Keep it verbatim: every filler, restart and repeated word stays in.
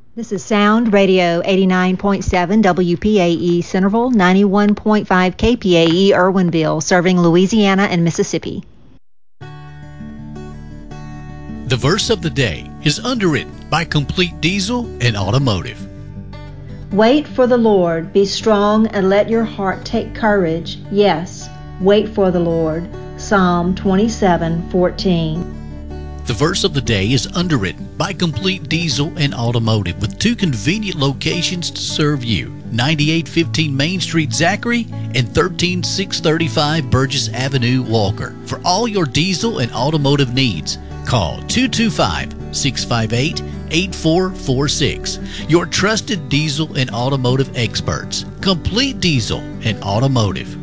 This is Sound Radio eighty-nine point seven W P A E Centerville, ninety-one point five K P A E Irwinville, serving Louisiana and Mississippi. The verse of the day is underwritten by Complete Diesel and Automotive. Wait for the Lord, be strong, and let your heart take courage. Yes, wait for the Lord. Psalm twenty-seven fourteen. The verse of the day is underwritten by Complete Diesel and Automotive with two convenient locations to serve you, ninety-eight fifteen Main Street, Zachary, and thirteen six thirty-five Burgess Avenue, Walker. For all your diesel and automotive needs, call two two five, six five eight, eight four four six. Your trusted diesel and automotive experts, Complete Diesel and Automotive.